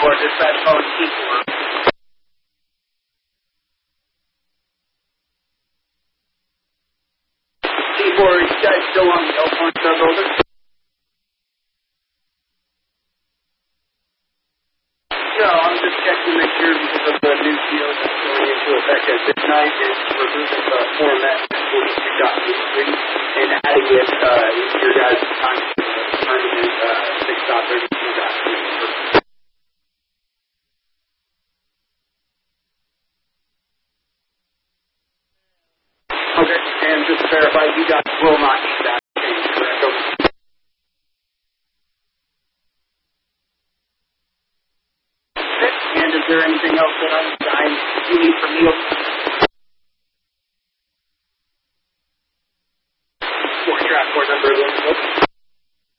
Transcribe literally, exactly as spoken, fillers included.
four, dispatch calling T four. T four, you guys still on the Elkhorn sub over? No, I'm just checking to make sure because of the new C O that's going into effect at midnight is removing the format forty-two point three and adding it uh, into your guys' time to the permanent uh, six point thirty-two point three. Okay, and just to verify, you guys will not need that change, correct? Okay. And is there anything else that I'm, I you need from you?